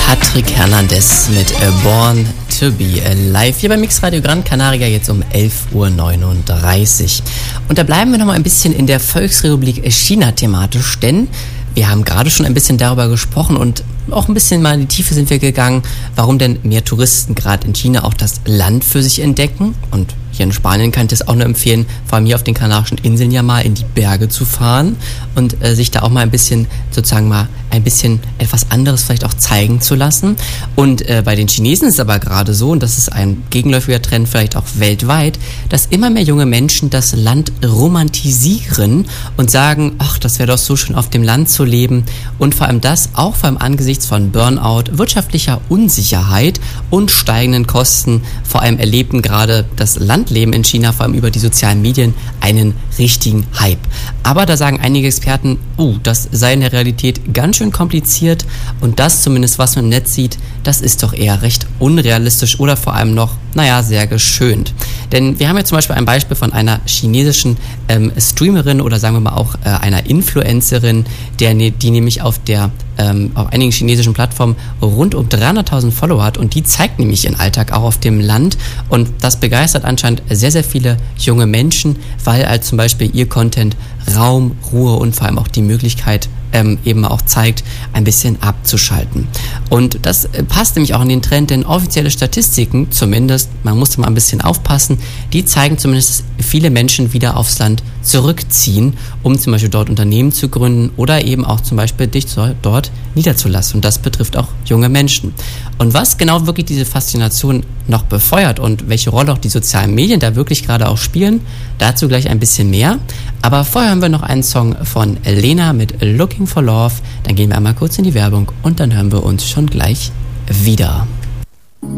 Patrick Hernandez mit Born to be Alive hier bei Mixradio Gran Canaria jetzt um 11.39 Uhr. Und da bleiben wir nochmal ein bisschen in der Volksrepublik China thematisch, denn wir haben gerade schon ein bisschen darüber gesprochen und auch ein bisschen mal in die Tiefe sind wir gegangen, warum denn mehr Touristen gerade in China auch das Land für sich entdecken. Und hier in Spanien kann ich das auch nur empfehlen, vor allem hier auf den Kanarischen Inseln ja mal in die Berge zu fahren und sich da auch mal ein bisschen, sozusagen mal ein bisschen etwas anderes vielleicht auch zeigen zu lassen. Und bei den Chinesen ist es aber gerade so, und das ist ein gegenläufiger Trend vielleicht auch weltweit, dass immer mehr junge Menschen das Land romantisieren und sagen, ach, das wäre doch so schön auf dem Land zu leben. Und vor allem das, auch vor allem angesichts von Burnout, wirtschaftlicher Unsicherheit und steigenden Kosten, vor allem erlebten gerade das Landleben in China, vor allem über die sozialen Medien, einen richtigen Hype. Aber da sagen einige Experten, das sei in der Realität ganz schön kompliziert und das zumindest, was man im Netz sieht, das ist doch eher recht unrealistisch oder vor allem noch, sehr geschönt. Denn wir haben ja zum Beispiel ein Beispiel von einer chinesischen Streamerin oder sagen wir mal auch einer Influencerin, die nämlich auf einigen chinesischen Plattformen rund um 300.000 Follower hat und die zeigt nämlich ihren Alltag auch auf dem Land und das begeistert anscheinend sehr, sehr viele junge Menschen, weil halt zum Beispiel ihr Content Raum, Ruhe und vor allem auch die Möglichkeit eben auch zeigt, ein bisschen abzuschalten. Und das passt nämlich auch in den Trend, denn offizielle Statistiken, zumindest, man muss da mal ein bisschen aufpassen, die zeigen zumindest, dass viele Menschen wieder aufs Land zurückziehen, um zum Beispiel dort Unternehmen zu gründen oder eben auch zum Beispiel dich dort niederzulassen. Und das betrifft auch junge Menschen. Und was genau wirklich diese Faszination noch befeuert und welche Rolle auch die sozialen Medien da wirklich gerade auch spielen, dazu gleich ein bisschen mehr. Aber vorher hören wir noch einen Song von Lena mit Looking for Love. Dann gehen wir einmal kurz in die Werbung und dann hören wir uns schon gleich wieder.